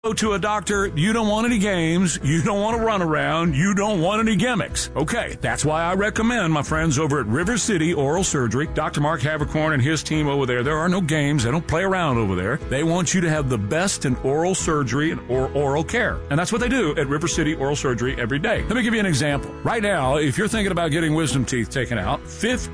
Go to a doctor, you don't want any games, you don't want to run around, you don't want any gimmicks. Okay, that's why I recommend my friends over at River City Oral Surgery. Dr. Mark Havercorn and his team over there are no games, they don't play around over there. They want you to have the best in oral surgery or oral care. And that's what they do at River City Oral Surgery every day. Let me give you an example. Right now, if you're thinking about getting wisdom teeth taken out,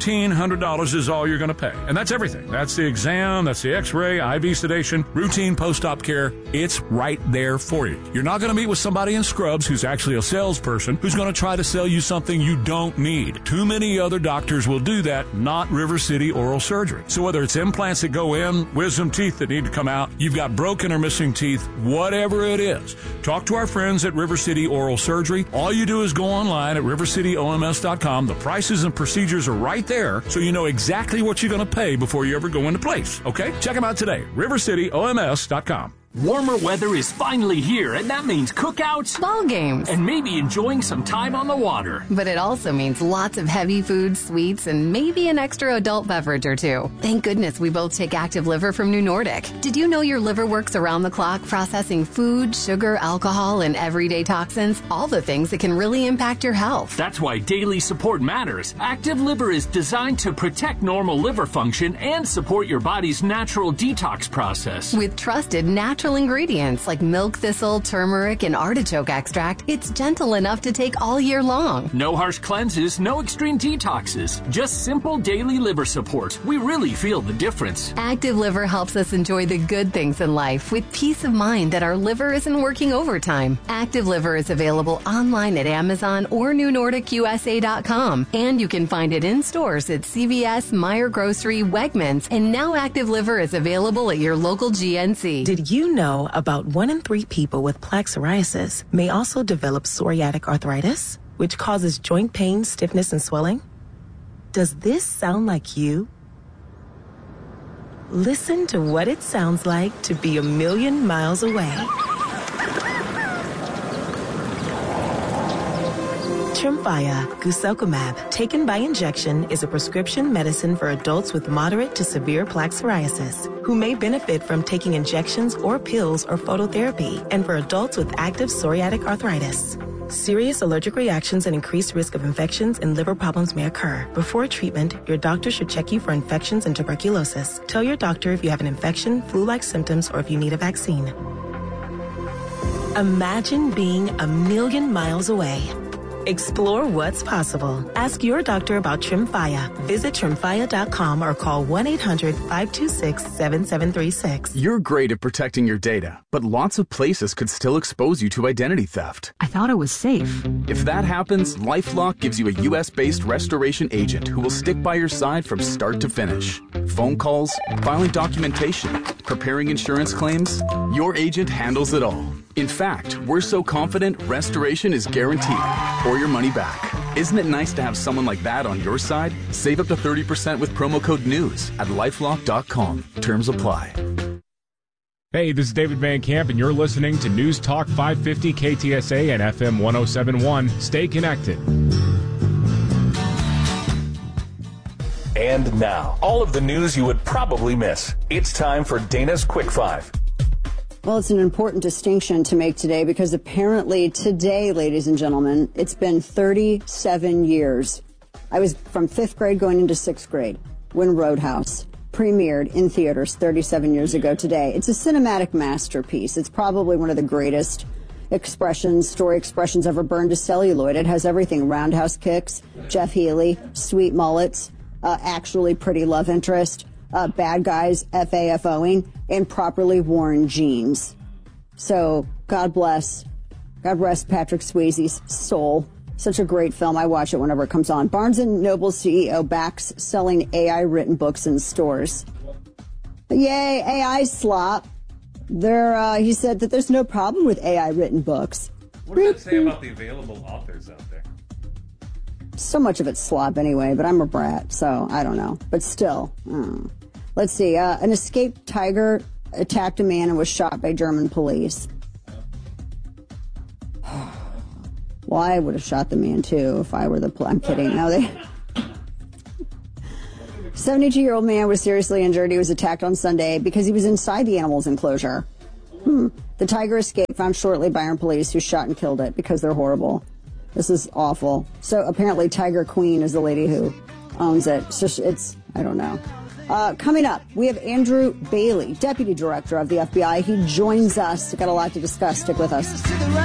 $1,500 is all you're going to pay. And that's everything. That's the exam, that's the x-ray, IV sedation, routine post-op care. It's right there for you. You're not going to meet with somebody in scrubs who's actually a salesperson who's going to try to sell you something you don't need. Too many other doctors will do that, not River City Oral Surgery. So whether it's implants that go in, wisdom teeth that need to come out, you've got broken or missing teeth, whatever it is, talk to our friends at River City Oral Surgery. All you do is go online at rivercityoms.com. The prices and procedures are right there, so you know exactly what you're going to pay before you ever go into place. Okay? Check them out today. rivercityoms.com. Warmer weather is finally here, and that means cookouts, ball games, and maybe enjoying some time on the water. But it also means lots of heavy food, sweets, and maybe an extra adult beverage or two. Thank goodness we both take Active Liver from New Nordic. Did you know your liver works around the clock processing food, sugar, alcohol, and everyday toxins? All the things that can really impact your health. That's why daily support matters. Active Liver is designed to protect normal liver function and support your body's natural detox process. With trusted natural ingredients like milk thistle, turmeric, and artichoke extract, it's gentle enough to take all year long. No harsh cleanses, no extreme detoxes, just simple daily liver support. We really feel the difference. Active Liver helps us enjoy the good things in life with peace of mind that our liver isn't working overtime. Active Liver is available online at Amazon or NewNordicUSA.com, and you can find it in stores at CVS, Meijer Grocery, Wegmans, and now Active Liver is available at your local GNC. Did you know about 1 in 3 people with plaque psoriasis may also develop psoriatic arthritis, which causes joint pain, stiffness, and swelling? Does this sound like you? Listen to what it sounds like to be a million miles away. Tremfya guselkumab, taken by injection, is a prescription medicine for adults with moderate to severe plaque psoriasis who may benefit from taking injections or pills or phototherapy, and for adults with active psoriatic arthritis. Serious allergic reactions and increased risk of infections and liver problems may occur. Before treatment, your doctor should check you for infections and tuberculosis. Tell your doctor if you have an infection, flu-like symptoms, or if you need a vaccine. Imagine being a million miles away. Explore what's possible. Ask your doctor about Tremfya. Visit Tremfya.com or call 1-800-526-7736. You're great at protecting your data, but lots of places could still expose you to identity theft. I thought it was safe. If that happens, LifeLock gives you a U.S.-based restoration agent who will stick by your side from start to finish. Phone calls, filing documentation, preparing insurance claims, your agent handles it all. In fact, we're so confident restoration is guaranteed or your money back. Isn't it nice to have someone like that on your side? Save up to 30% with promo code NEWS at LifeLock.com. Terms apply. Hey, this is David Van Camp, and you're listening to News Talk 550 KTSA and FM 1071. Stay connected. And now, all of the news you would probably miss. It's time for Dana's Quick Five. Well, it's an important distinction to make today because apparently today, ladies and gentlemen, it's been 37 years. I was from 5th grade going into 6th grade when Roadhouse premiered in theaters 37 years ago today. It's a cinematic masterpiece. It's probably one of the greatest story expressions ever burned to celluloid. It has everything: roundhouse kicks, Jeff Healey, sweet mullets, actually pretty love interest, bad guys FAFOing, and properly worn jeans. So God rest Patrick Swayze's soul. Such a great film. I watch it whenever it comes on. Barnes & Noble CEO backs selling AI-written books in stores. Yay, AI slop. He said that there's no problem with AI-written books. What does that say about the available authors out there? So much of it's slop anyway, but I'm a brat, so I don't know. But still, let's see. An escaped tiger attacked a man and was shot by German police. Well, I would have shot the man, too, if I were I'm kidding. No, 72-year-old man was seriously injured. He was attacked on Sunday because he was inside the animal's enclosure. The tiger escaped, found shortly by armed police who shot and killed it because they're horrible. This is awful. So apparently Tiger Queen is the lady who owns it. So it's, I don't know. Coming up, we have Andrew Bailey, Deputy Director of the FBI. He joins us. We've got a lot to discuss. Stick with us.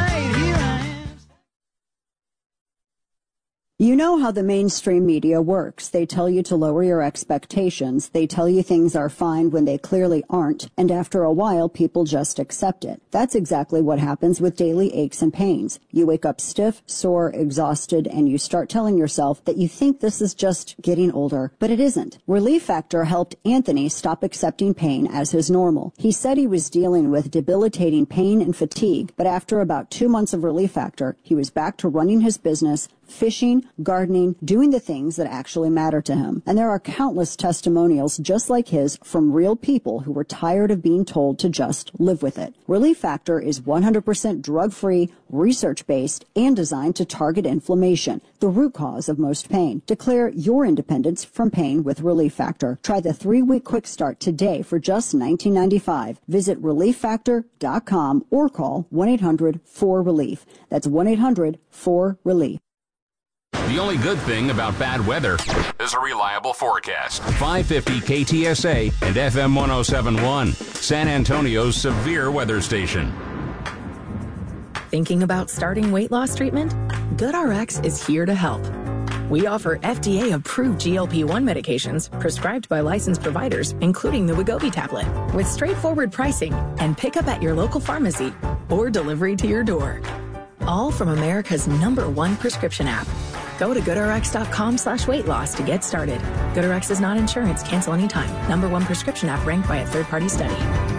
You know how the mainstream media works. They tell you to lower your expectations. They tell you things are fine when they clearly aren't. And after a while, people just accept it. That's exactly what happens with daily aches and pains. You wake up stiff, sore, exhausted, and you start telling yourself that you think this is just getting older. But it isn't. Relief Factor helped Anthony stop accepting pain as his normal. He said he was dealing with debilitating pain and fatigue, but after about 2 months of Relief Factor, he was back to running his business, fishing, gardening, doing the things that actually matter to him. And there are countless testimonials just like his from real people who were tired of being told to just live with it. Relief Factor is 100% drug-free, research-based, and designed to target inflammation, the root cause of most pain. Declare your independence from pain with Relief Factor. Try the 3-week quick start today for just $19.95. Visit ReliefFactor.com or call 1-800-4RELIEF. That's 1-800-4RELIEF. The only good thing about bad weather is a reliable forecast. 550 KTSA and FM 1071, San Antonio's severe weather station. Thinking about starting weight loss treatment? GoodRx is here to help. We offer FDA-approved GLP-1 medications prescribed by licensed providers, including the Wegovy tablet, with straightforward pricing and pickup at your local pharmacy or delivery to your door. All from America's #1 prescription app. Go to GoodRx.com/weight loss to get started. GoodRx is not insurance. Cancel anytime. #1 prescription app ranked by a third-party study.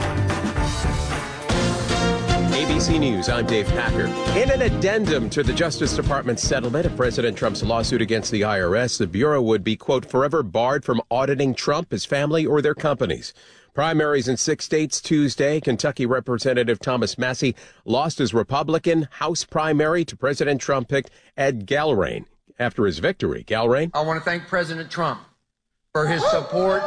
ABC News, I'm Dave Packer. In an addendum to the Justice Department's settlement of President Trump's lawsuit against the IRS, the Bureau would be, quote, forever barred from auditing Trump, his family, or their companies. Primaries in 6 states Tuesday. Kentucky Representative Thomas Massie lost his Republican House primary to President Trump-picked Ed Galrain. After his victory, Galrain. I want to thank President Trump for his support,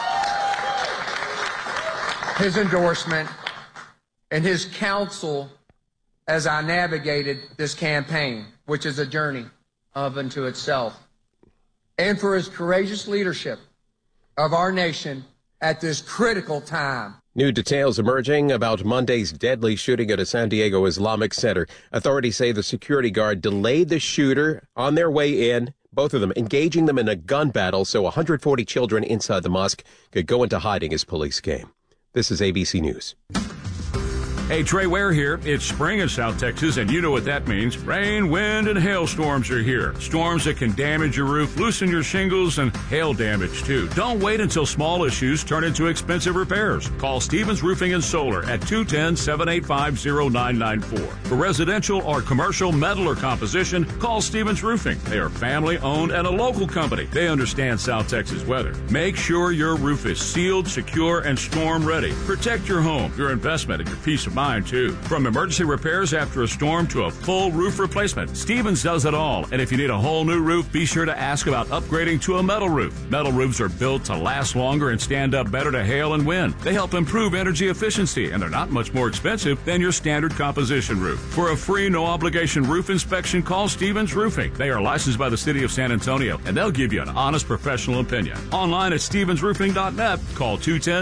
his endorsement, and his counsel as I navigated this campaign, which is a journey of unto itself, and for his courageous leadership of our nation at this critical time. New details emerging about Monday's deadly shooting at a San Diego Islamic center. Authorities say the security guard delayed the shooter on their way in, both of them engaging them in a gun battle so 140 children inside the mosque could go into hiding as police came. This is ABC News. Hey, Trey Ware here. It's spring in South Texas, and you know what that means. Rain, wind, and hailstorms are here. Storms that can damage your roof, loosen your shingles, and hail damage, too. Don't wait until small issues turn into expensive repairs. Call Stevens Roofing and Solar at 210-785-0994. For residential or commercial metal or composition, call Stevens Roofing. They are family-owned and a local company. They understand South Texas weather. Make sure your roof is sealed, secure, and storm-ready. Protect your home, your investment, and your peace of mind, too. From emergency repairs after a storm to a full roof replacement, Stevens does it all. And if you need a whole new roof, be sure to ask about upgrading to a metal roof. Metal roofs are built to last longer and stand up better to hail and wind. They help improve energy efficiency, and they're not much more expensive than your standard composition roof. For a free, no-obligation roof inspection, call Stevens Roofing. They are licensed by the City of San Antonio, and they'll give you an honest professional opinion. Online at stevensroofing.net. Call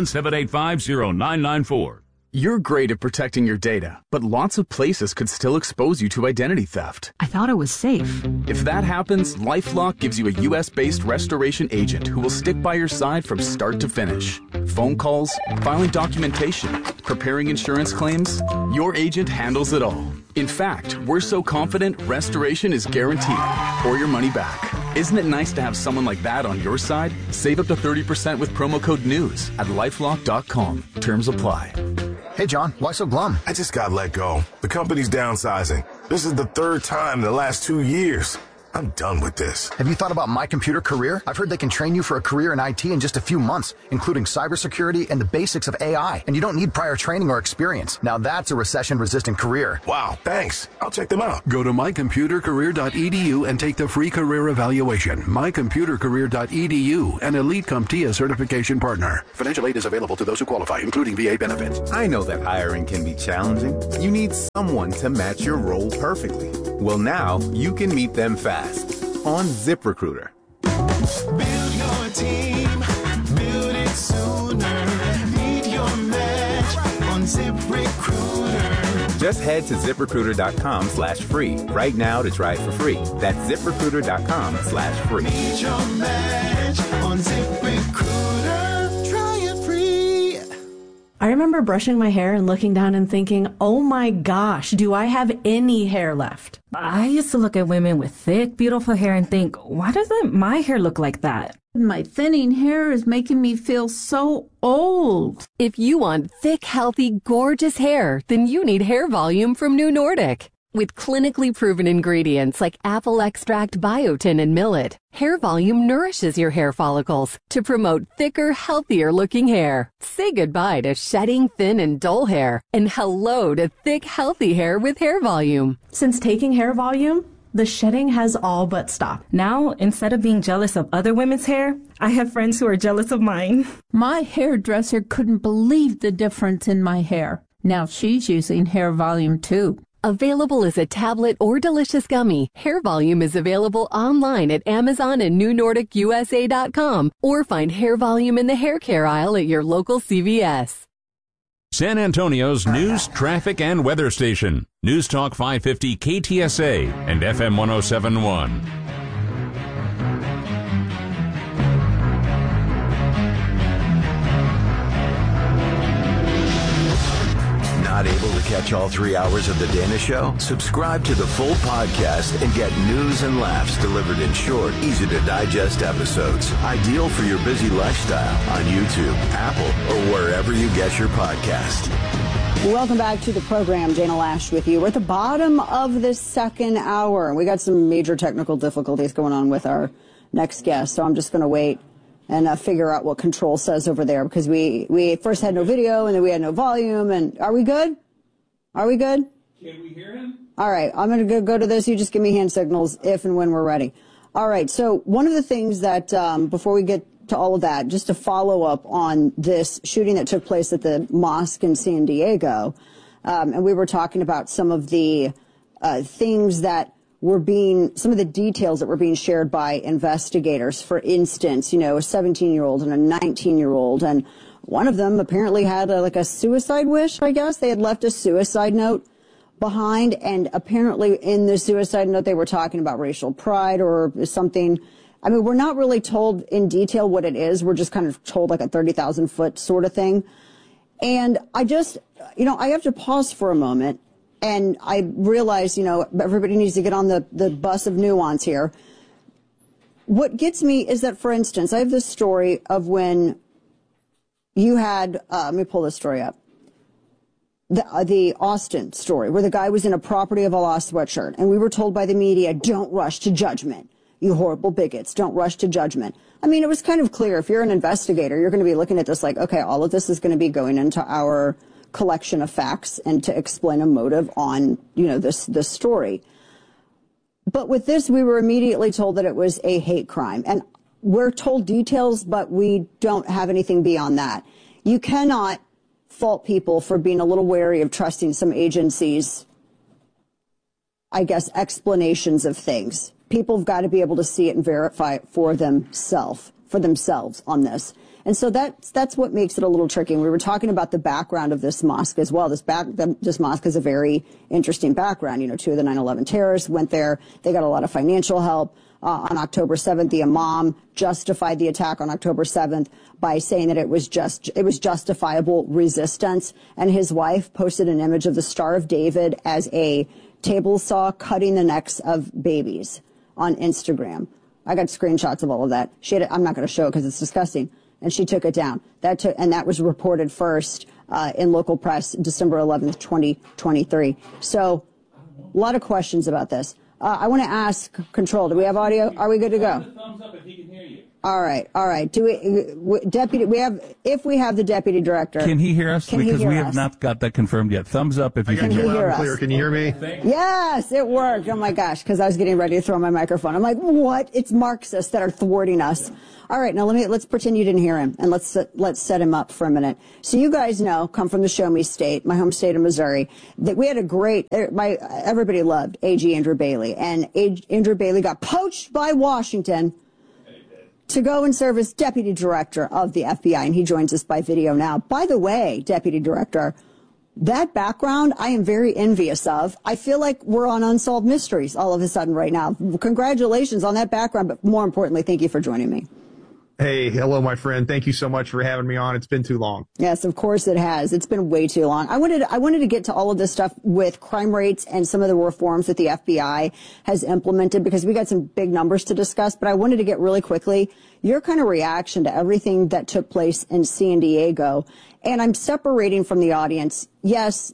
210-785-0994. You're great at protecting your data, but lots of places could still expose you to identity theft. I thought it was safe. If that happens, LifeLock gives you a U.S.-based restoration agent who will stick by your side from start to finish. Phone calls, filing documentation, preparing insurance claims, your agent handles it all. In fact, we're so confident restoration is guaranteed or your money back. Isn't it nice to have someone like that on your side? Save up to 30% with promo code NEWS at LifeLock.com. Terms apply. Hey, John, why so glum? I just got let go. The company's downsizing. This is the third time in the last 2 years. I'm done with this. Have you thought about My Computer Career? I've heard they can train you for a career in IT in just a few months, including cybersecurity and the basics of AI. And you don't need prior training or experience. Now that's a recession-resistant career. Wow, thanks. I'll check them out. Go to mycomputercareer.edu and take the free career evaluation. Mycomputercareer.edu, an Elite CompTIA certification partner. Financial aid is available to those who qualify, including VA benefits. I know that hiring can be challenging. You need someone to match your role perfectly. Well, now you can meet them fast on ZipRecruiter. Build your team, build it sooner. Meet your match on ZipRecruiter. Just head to ZipRecruiter.com/free right now to try it for free. That's ZipRecruiter.com/free. Meet your match on ZipRecruiter. Try it free. I remember brushing my hair and looking down and thinking, oh my gosh, do I have any hair left? I used to look at women with thick, beautiful hair and think, why doesn't my hair look like that? My thinning hair is making me feel so old. If you want thick, healthy, gorgeous hair, then you need Hair Volume from New Nordic. With clinically proven ingredients like apple extract, biotin, and millet, Hair Volume nourishes your hair follicles to promote thicker, healthier-looking hair. Say goodbye to shedding, thin, and dull hair, and hello to thick, healthy hair with Hair Volume. Since taking Hair Volume, the shedding has all but stopped. Now, instead of being jealous of other women's hair, I have friends who are jealous of mine. My hairdresser couldn't believe the difference in my hair. Now she's using Hair Volume too. Available as a tablet or delicious gummy, Hair Volume is available online at Amazon and NewNordicUSA.com, or find Hair Volume in the hair care aisle at your local CVS. San Antonio's news, traffic, and weather station. News Talk 550 KTSA and FM 107.1. Not able to catch all 3 hours of The Dana Show? Subscribe to the full podcast and get news and laughs delivered in short, easy-to-digest episodes. Ideal for your busy lifestyle on YouTube, Apple, or wherever you get your podcast. Welcome back to the program. Dana Loesch with you. We're at the bottom of the second hour. We got some major technical difficulties going on with our next guest, so I'm just going to wait and figure out what control says over there, because we first had no video and then we had no volume. And are we good? Are we good? Can we hear him? All right, I'm going to go to this. You just give me hand signals if and when we're ready. All right, so one of the things that, before we get to all of that, just to follow up on this shooting that took place at the mosque in San Diego, and we were talking about some of the things that some of the details that were being shared by investigators. For instance, a 17-year-old and a 19-year-old, and one of them apparently had a suicide wish, I guess. They had left a suicide note behind, and apparently in the suicide note they were talking about racial pride or something. I mean, we're not really told in detail what it is. We're just kind of told like a 30,000-foot sort of thing. And I just, I have to pause for a moment. And I realize, everybody needs to get on the bus of nuance here. What gets me is that, for instance, I have this story of when you had, let me pull this story up, the Austin story, where the guy was in a property of a lost sweatshirt, and we were told by the media, don't rush to judgment. You horrible bigots, don't rush to judgment. I mean, it was kind of clear, if you're an investigator, you're going to be looking at this like, okay, all of this is going to be going into our collection of facts and to explain a motive on, this story. But with this, we were immediately told that it was a hate crime. And we're told details, but we don't have anything beyond that. You cannot fault people for being a little wary of trusting some agencies', I guess, explanations of things. People have got to be able to see it and verify it for themselves on this. And so that's what makes it a little tricky. And we were talking about the background of this mosque as well. This mosque has a very interesting background. 2 of the 9/11 terrorists went there. They got a lot of financial help. On October 7th, the imam justified the attack on October 7th by saying that it was justifiable resistance. And his wife posted an image of the Star of David as a table saw cutting the necks of babies on Instagram. I got screenshots of all of that. I'm not going to show it because it's disgusting. And she took it down. That was reported first in local press December 11th, 2023. So a lot of questions about this. I want to ask Control, do we have audio? Are we good to go? Thumbs up if he can hear you. All right. Do if we have the deputy director. Can he hear us? Because we have us? not got that confirmed yet. Thumbs up if you can hear us. Clear. Can you hear me? Yes, it worked. Oh my gosh, because I was getting ready to throw my microphone. I'm like, what? It's Marxists that are thwarting us. All right, now let's pretend you didn't hear him, and let's set him up for a minute. So you guys know, come from the Show Me State, my home state of Missouri, that we had a great. Everybody loved AG Andrew Bailey, and Andrew Bailey got poached by Washington to go and serve as deputy director of the FBI, and he joins us by video now. By the way, deputy director, that background I am very envious of. I feel like we're on Unsolved Mysteries all of a sudden right now. Congratulations on that background, but more importantly, thank you for joining me. Hey, hello, my friend. Thank you so much for having me on. It's been too long. Yes, of course it has. It's been way too long. I wanted to get to all of this stuff with crime rates and some of the reforms that the FBI has implemented, because we got some big numbers to discuss, but I wanted to get really quickly your kind of reaction to everything that took place in San Diego. And I'm separating from the audience. Yes,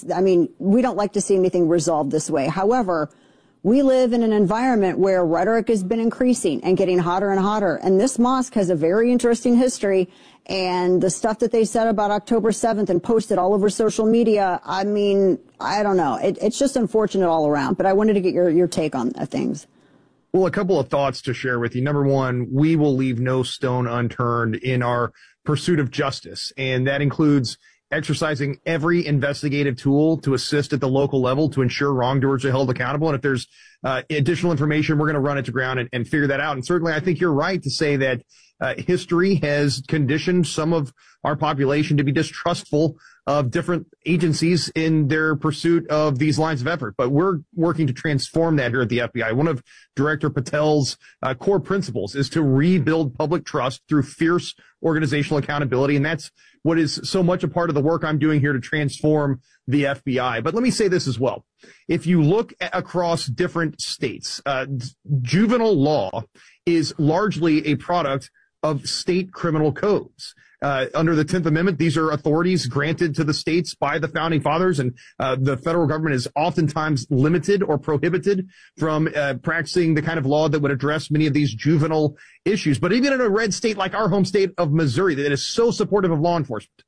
we don't like to see anything resolved this way. However, we live in an environment where rhetoric has been increasing and getting hotter and hotter. And this mosque has a very interesting history. And the stuff that they said about October 7th and posted all over social media, I mean, I don't know. It's just unfortunate all around. But I wanted to get your take on things. Well, a couple of thoughts to share with you. Number one, we will leave no stone unturned in our pursuit of justice. And that includes exercising every investigative tool to assist at the local level to ensure wrongdoers are held accountable. And if there's additional information, we're going to run it to ground and figure that out. And certainly, I think you're right to say that history has conditioned some of our population to be distrustful of different agencies in their pursuit of these lines of effort. But we're working to transform that here at the FBI. One of Director Patel's core principles is to rebuild public trust through fierce organizational accountability. And that's what is so much a part of the work I'm doing here to transform the FBI. But let me say this as well. If you look across different states, juvenile law is largely a product of state criminal codes. Under the 10th Amendment, these are authorities granted to the states by the founding fathers, and the federal government is oftentimes limited or prohibited from practicing the kind of law that would address many of these juvenile issues. But even in a red state like our home state of Missouri that is so supportive of law enforcement,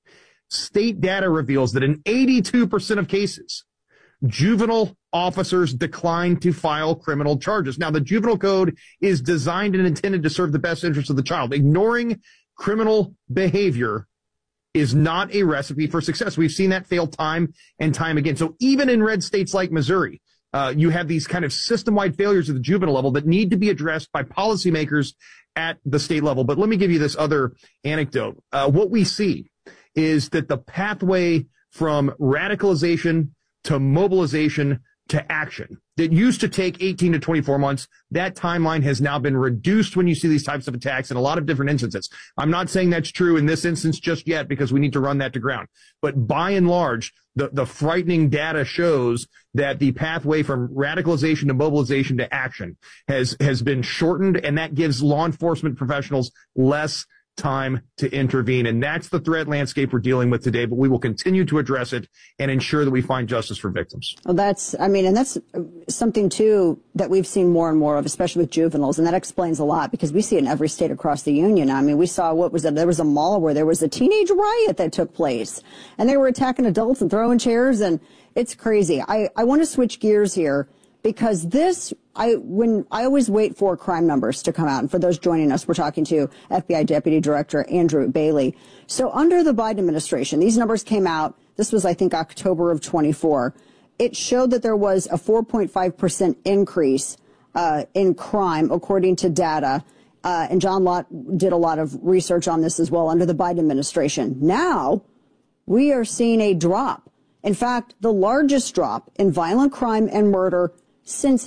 state data reveals that in 82% of cases, juvenile officers decline to file criminal charges. Now, the juvenile code is designed and intended to serve the best interests of the child. Ignoring criminal behavior is not a recipe for success. We've seen that fail time and time again. So even in red states like Missouri, you have these kind of system-wide failures at the juvenile level that need to be addressed by policymakers at the state level. But let me give you this other anecdote. What we see is that the pathway from radicalization to mobilization to action that used to take 18 to 24 months, that timeline has now been reduced when you see these types of attacks in a lot of different instances. I'm not saying that's true in this instance just yet because we need to run that to ground. But by and large, the frightening data shows that the pathway from radicalization to mobilization to action has been shortened, and that gives law enforcement professionals less time to intervene. And that's the threat landscape we're dealing with today, but we will continue to address it and ensure that we find justice for victims. Well, that's something too that we've seen more and more of, especially with juveniles. And that explains a lot because we see it in every state across the union. I mean, we saw, there was a mall where there was a teenage riot that took place and they were attacking adults and throwing chairs, and it's crazy. I want to switch gears here, because I always wait for crime numbers to come out. And for those joining us, we're talking to FBI Deputy Director Andrew Bailey. So under the Biden administration, these numbers came out. This was, I think, October of 24. It showed that there was a 4.5% increase in crime, according to data. And John Lott did a lot of research on this as well under the Biden administration. Now we are seeing a drop. In fact, the largest drop in violent crime and murder since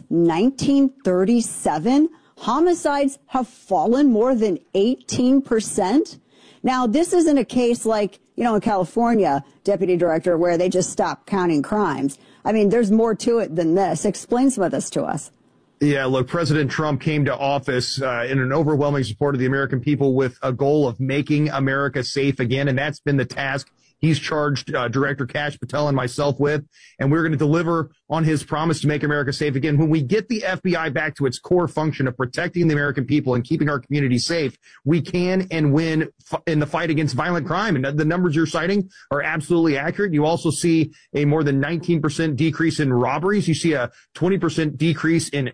1937, homicides have fallen more than 18%. Now, this isn't a case like, in California, Deputy Director, where they just stopped counting crimes. I mean, there's more to it than this. Explain some of this to us. Yeah, look, President Trump came to office in an overwhelming support of the American people with a goal of making America safe again. And that's been the task he's charged Director Kash Patel and myself with, and we're going to deliver on his promise to make America safe again. When we get the FBI back to its core function of protecting the American people and keeping our community safe, we can and win in the fight against violent crime. And the numbers you're citing are absolutely accurate. You also see a more than 19% decrease in robberies. You see a 20% decrease in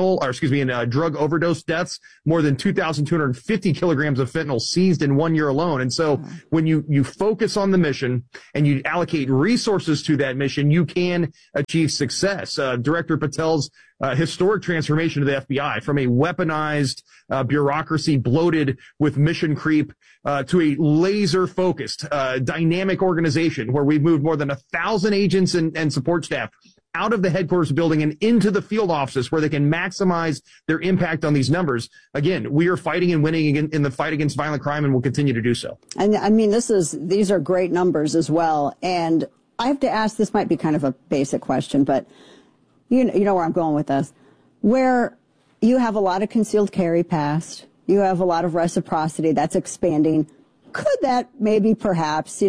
in drug overdose deaths, more than 2,250 kilograms of fentanyl seized in 1 year alone. And so when you focus on the mission and you allocate resources to that mission, you can achieve success. Director Patel's historic transformation of the FBI from a weaponized bureaucracy bloated with mission creep to a laser-focused, dynamic organization where we've moved more than 1,000 agents and support staff out of the headquarters building and into the field offices where they can maximize their impact on these numbers. Again, we are fighting and winning in the fight against violent crime, and will continue to do so. And I mean, these are great numbers as well. And I have to ask, this might be kind of a basic question, but you know where I'm going with this, where you have a lot of concealed carry passed, you have a lot of reciprocity that's expanding. Could that maybe perhaps,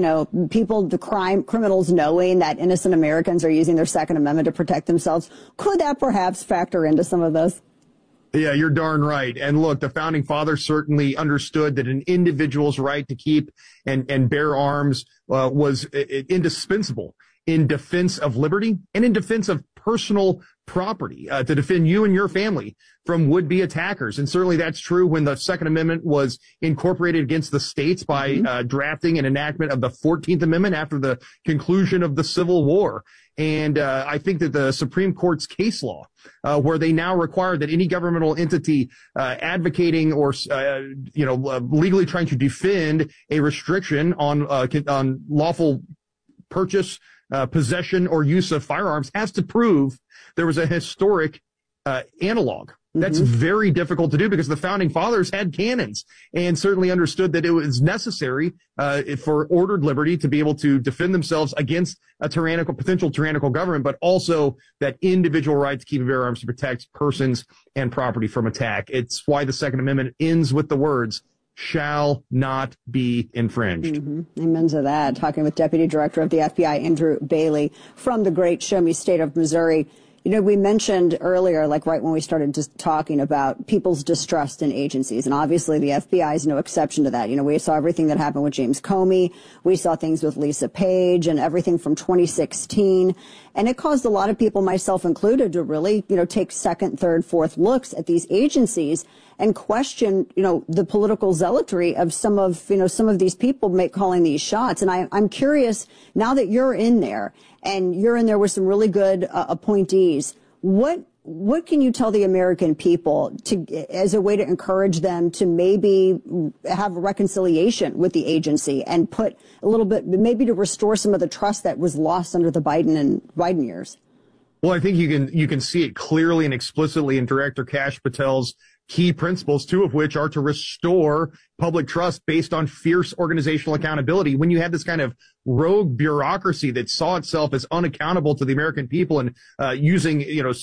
criminals knowing that innocent Americans are using their Second Amendment to protect themselves, could that perhaps factor into some of this? Yeah, you're darn right. And look, the founding fathers certainly understood that an individual's right to keep and bear arms was indispensable in defense of liberty and in defense of personal property, to defend you and your family from would-be attackers. And certainly that's true when the Second Amendment was incorporated against the states by drafting an enactment of the 14th Amendment after the conclusion of the Civil War. And I think that the Supreme Court's case law, where they now require that any governmental entity advocating or legally trying to defend a restriction on lawful purchase, possession, or use of firearms has to prove there was a historic analog. That's very difficult to do because the founding fathers had cannons and certainly understood that it was necessary for ordered liberty to be able to defend themselves against a potential tyrannical government, but also that individual right to keep and bear arms to protect persons and property from attack. It's why the Second Amendment ends with the words, shall not be infringed. Amen to that. Talking with Deputy Director of the FBI, Andrew Bailey, from the great Show Me State of Missouri. We mentioned earlier, like right when we started just talking about people's distrust in agencies, and obviously the FBI is no exception to that. We saw everything that happened with James Comey. We saw things with Lisa Page and everything from 2016. And it caused a lot of people, myself included, to really, take second, third, fourth looks at these agencies and question, the political zealotry of some of these people calling these shots. And I'm curious, now that you're in there and you're in there with some really good appointees, what can you tell the American people as a way to encourage them to maybe have a reconciliation with the agency and put a little bit, maybe to restore some of the trust that was lost under the Biden years? Well, I think you can see it clearly and explicitly in Director Kash Patel's key principles, two of which are to restore public trust based on fierce organizational accountability. When you have this kind of rogue bureaucracy that saw itself as unaccountable to the American people and using,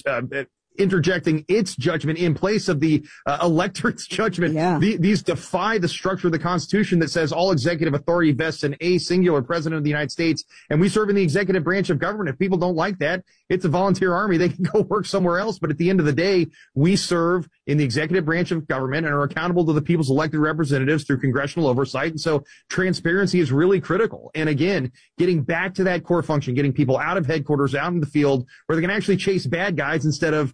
interjecting its judgment in place of the electorate's judgment. These defy the structure of the Constitution that says all executive authority vests in a singular president of the United States, and we serve in the executive branch of government. If people don't like that, it's a volunteer army. They can go work somewhere else. But at the end of the day, we serve in the executive branch of government and are accountable to the people's elected representatives through congressional oversight. And so transparency is really critical. And again, getting back to that core function, getting people out of headquarters, out in the field where they can actually chase bad guys instead of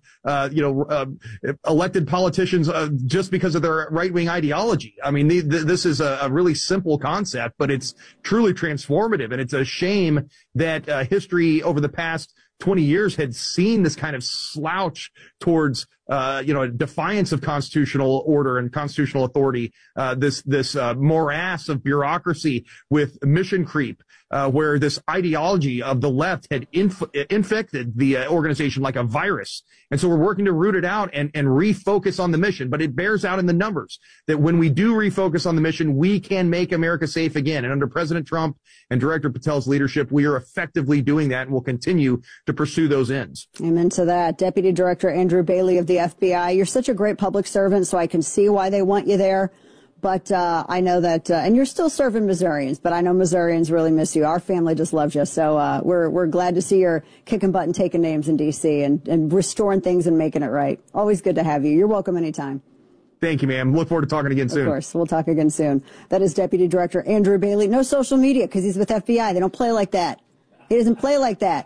elected politicians just because of their right-wing ideology. I mean, this is a really simple concept, but it's truly transformative. And it's a shame that history over the past 20 years had seen this kind of slouch towards, defiance of constitutional order and constitutional authority, this morass of bureaucracy with mission creep, where this ideology of the left had infected the organization like a virus. And so we're working to root it out and refocus on the mission. But it bears out in the numbers that when we do refocus on the mission, we can make America safe again. And under President Trump and Director Patel's leadership, we are effectively doing that and will continue to pursue those ends. Amen to that. Deputy Director Andrew Bailey of the FBI, you're such a great public servant, so I can see why they want you there. But I know that, and you're still serving Missourians, but I know Missourians really miss you. Our family just loves you. So we're glad to see you're kicking butt and taking names in D.C. and restoring things and making it right. Always good to have you. You're welcome anytime. Thank you, ma'am. Look forward to talking again soon. Of course. We'll talk again soon. That is Deputy Director Andrew Bailey. No social media because he's with FBI. They don't play like that. He doesn't play like that.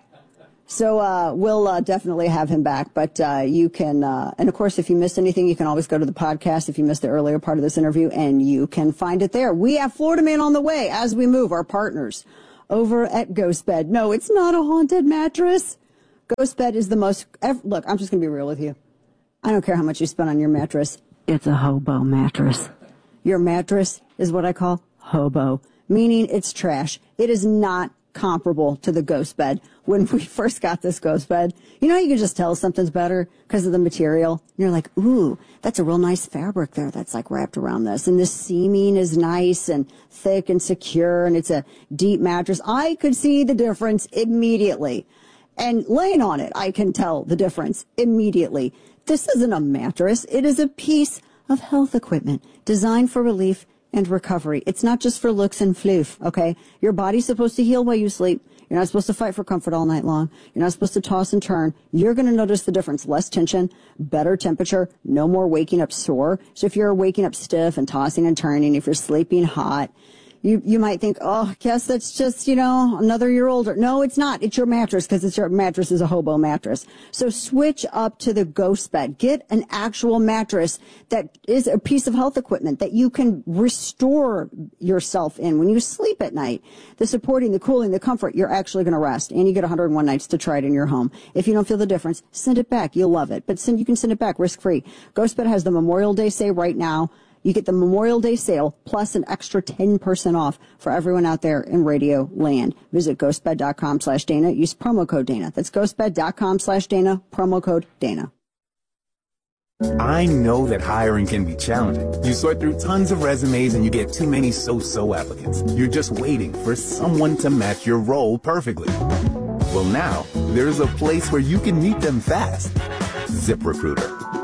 So we'll definitely have him back. But you can, and of course, if you missed anything, you can always go to the podcast if you missed the earlier part of this interview, and you can find it there. We have Florida Man on the way as we move, our partners over at GhostBed. No, it's not a haunted mattress. GhostBed is the most, look, I'm just going to be real with you. I don't care how much you spend on your mattress. It's a hobo mattress. Your mattress is what I call hobo, meaning it's trash. It is not comparable to the GhostBed. When we first got this GhostBed, you know, you can just tell something's better because of the material. And you're like, ooh, that's a real nice fabric there that's like wrapped around this. And the seaming is nice and thick and secure, and it's a deep mattress. I could see the difference immediately. And laying on it, I can tell the difference immediately. This isn't a mattress. It is a piece of health equipment designed for relief and recovery. It's not just for looks and floof, okay? Your body's supposed to heal while you sleep. You're not supposed to fight for comfort all night long. You're not supposed to toss and turn. You're going to notice the difference. Less tension, better temperature, no more waking up sore. So if you're waking up stiff and tossing and turning, if you're sleeping hot, you might think, oh, I guess that's just, you know, another year older. No, it's not. It's your mattress because your mattress is a hobo mattress. So switch up to the GhostBed. Get an actual mattress that is a piece of health equipment that you can restore yourself in when you sleep at night. The supporting, the cooling, the comfort, you're actually going to rest. And you get 101 nights to try it in your home. If you don't feel the difference, send it back. You'll love it. But you can send it back risk-free. GhostBed has the Memorial Day sale right now. You get the Memorial Day sale plus an extra 10% off for everyone out there in Radio Land. Visit ghostbed.com/Dana. Use promo code Dana. That's ghostbed.com/Dana, promo code Dana. I know that hiring can be challenging. You sort through tons of resumes and you get too many so-so applicants. You're just waiting for someone to match your role perfectly. Well, now there's a place where you can meet them fast. ZipRecruiter.